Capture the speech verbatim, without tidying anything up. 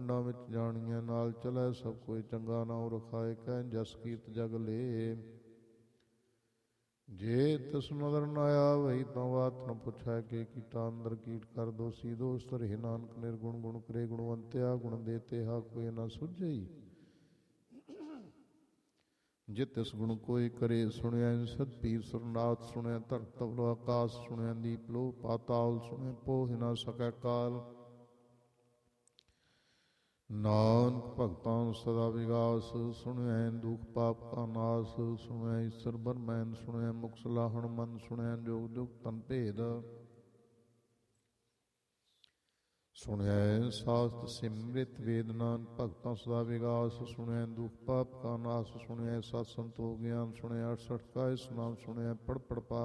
ਪਿੰਡਾਂ ਵਿੱਚ ਜਾਣੀਆਂ, ਨਾਲ ਚਲੈ ਸਭ ਕੋਈ ਚੰਗਾ ਨਾਉ ਰਖਾਏ, ਕਹਿ ਜਸ ਕੀਰਤ ਜਗ ਲੇ। ਜੇ ਤਿਸ ਨਦਰ ਨ ਆਵਈ ਤਾਂ ਬਾਤ ਨ ਪੁੱਛੈ, ਕਿ ਕੀਟਾ ਅੰਦਰ ਕੀਟ ਕਰ ਦੋਸੀ। ਦੋਸ ਧਰੇ ਨਾਨਕ ਨਿਰਗੁਣ ਗੁਣ ਕਰੇ ਗੁਣਵੰਤਿਆ, ਗੁਣ ਦੇਤੇ ਹਾ ਕੋਈ ਨ ਸੁਝਈ। ਜੇ ਤਿਸ ਗੁਣ ਕੋਈ ਕਰੇ ਸੁਣਿਆ, ਸਦ ਪੀਰ ਸੁਰਨਾਥ ਸੁਣਿਆ, ਧਰਤ ਤਵਲ ਆਕਾਸ ਸੁਣਿਆ, ਦੀਪ ਲੋ ਪਾਤਾਲ ਸੁਣਿਆ, ਪੋਹਿ ਨ ਸਕੈ ਕਾਲ। ਨਾਨਕ ਭਗਤਾਂ ਸਦਾ ਵਿਗਾਸ ਸੁਣਿਆ, ਦੁਖ ਪਾਪ ਕਾ ਨਾਸ ਸੁਣਿਆ, ਈਸਰ ਬਰਮੈਨ ਸੁਣਿਆ, ਮੁਖ ਸਲਾਹਣ ਮਨ ਸੁਣਿਆ, ਜੋਗ ਜੁਗ ਤਨ ਭੇਦ ਸੁਣਿਆ, ਸਾਸਤ ਸਿਮ੍ਰਿਤ ਵੇਦ। ਨਾਨਕ ਭਗਤਾਂ ਸਦਾ ਵਿਗਾਸ ਸੁਣਿਆ, ਦੁਖ ਪਾਪ ਕਾ ਨਾਸ ਸੁਣਿਆ, ਸਤ ਸੰਤੋਖ ਗਿਆਨ ਸੁਣਿਆ, ਅਠਸਠ ਕਾ ਇਸਨਾਮ ਸੁਣਿਆ, ਪੜ ਪੜ ਪਾ